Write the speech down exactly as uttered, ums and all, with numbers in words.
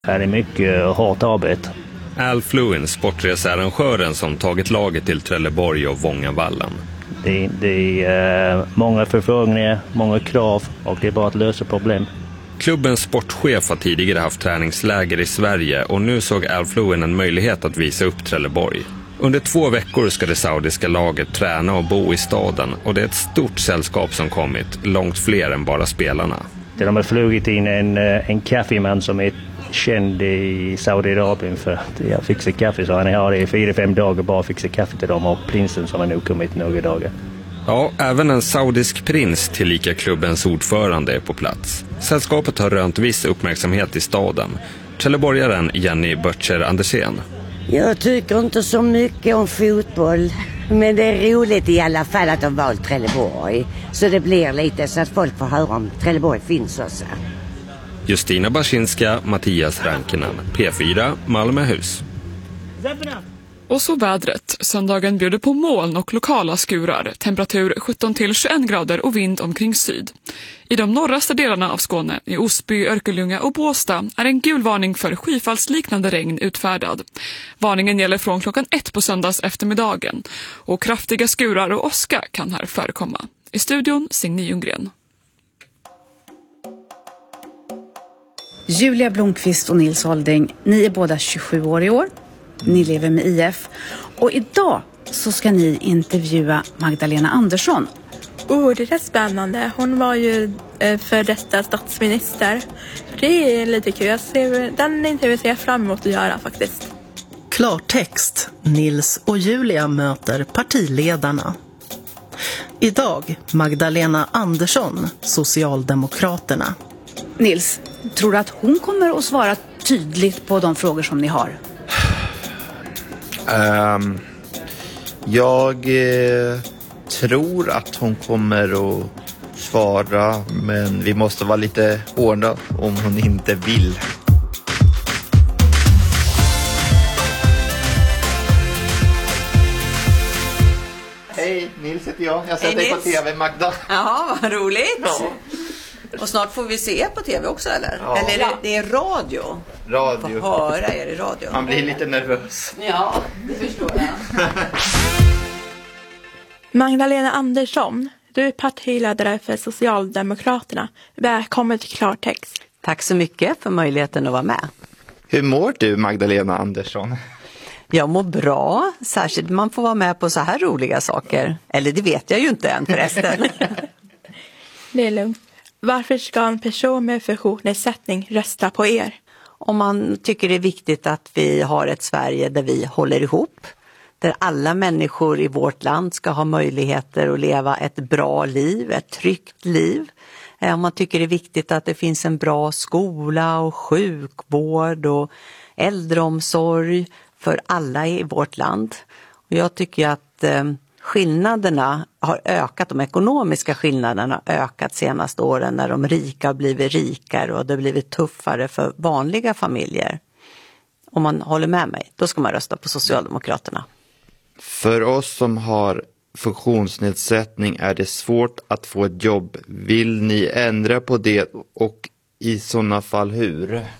Det är mycket hårt arbete. Alf Lewin, sportresearrangören som tagit laget till Trelleborg och Vångavallen. Det, det är uh, många förfrågningar, många krav och det är bara att lösa problem. Klubbens sportchef har tidigare haft träningsläger i Sverige och nu såg Alf Lewin en möjlighet att visa upp Trelleborg. Under två veckor ska det saudiska laget träna och bo i staden och det är ett stort sällskap som kommit, långt fler än bara spelarna. De har flugit in en, en kaffeman som är känd i Saudiarabien för att jag fixar kaffe, så han har det i fyra, fem dagar bara fixa kaffe till dem och prinsen som har nog kommit några dagar. Ja, även en saudisk prins tillika klubbens ordförande är på plats. Sällskapet har rönt viss uppmärksamhet i staden. Trelleborgaren Jenny Böttcher Andersen. Jag tycker inte så mycket om fotboll, men det är roligt i alla fall att de valt Trelleborg. Så det blir lite så att folk får höra om Trelleborg finns också. Justina Basinska, Mattias Rankinen, P fyra, Malmöhus. Och så vädret. Söndagen bjuder på moln och lokala skurar. Temperatur sjutton till tjugoett grader och vind omkring syd. I de norraste delarna av Skåne, i Osby, Örkelljunga och Båstad, är en gul varning för skyfallsliknande regn utfärdad. Varningen gäller från klockan ett på söndags eftermiddagen. Och kraftiga skurar och åska kan här förekomma. I studion Signe Ljunggren. Julia Blomqvist och Nils Holding, ni är båda tjugosju år i år. Ni lever med I F. Och idag så ska ni intervjua Magdalena Andersson. Oh, det är spännande. Hon var ju eh, för detta statsminister. Det är lite kul. Jag ser, den intervjun ser jag fram emot att göra faktiskt. Klartext. Nils och Julia möter partiledarna. Idag Magdalena Andersson, Socialdemokraterna. Nils, tror du att hon kommer att svara tydligt på de frågor som ni har? Um, jag eh, tror att hon kommer att svara, men vi måste vara lite hårda om hon inte vill. Hej, Nils heter jag. Jag sätter dig på tv, Magda. Ja, vad roligt. Ja. Och snart får vi se på tv också, eller? Ja. Eller är det, det är radio? Radio. Får höra er i radio. Man blir lite nervös. Ja, det förstår jag. Magdalena Andersson, du är partiledare för Socialdemokraterna. Välkommen till Klartext. Tack så mycket för möjligheten att vara med. Hur mår du, Magdalena Andersson? Jag mår bra, särskilt man får vara med på så här roliga saker. Eller det vet jag ju inte än förresten. Det är lugnt. Varför ska en person med funktionsnedsättning rösta på er? Om man tycker det är viktigt att vi har ett Sverige där vi håller ihop. Där alla människor i vårt land ska ha möjligheter att leva ett bra liv, ett tryggt liv. Om man tycker det är viktigt att det finns en bra skola och sjukvård och äldreomsorg för alla i vårt land. Och jag tycker att eh, skillnaderna har ökat, de ekonomiska skillnaderna har ökat senaste åren när de rika har blivit rikare och det har blivit tuffare för vanliga familjer. Om man håller med mig, då ska man rösta på Socialdemokraterna. För oss som har funktionsnedsättning är det svårt att få ett jobb. Vill ni ändra på det och i sådana fall hur?